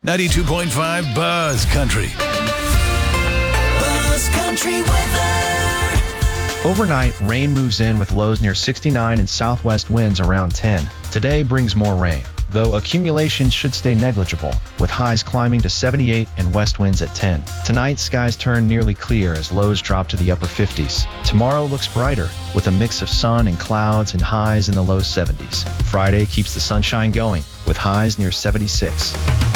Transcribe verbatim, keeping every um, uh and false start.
ninety-two point five Buzz Country. Buzz Country weather. Overnight, rain moves in with lows near sixty-nine and southwest winds around ten. Today brings more rain, though accumulation should stay negligible, with highs climbing to seventy-eight and west winds at ten. Tonight, skies turn nearly clear as lows drop to the upper fifties. Tomorrow looks brighter, with a mix of sun and clouds and highs in the low seventies. Friday keeps the sunshine going, with highs near seventy-six.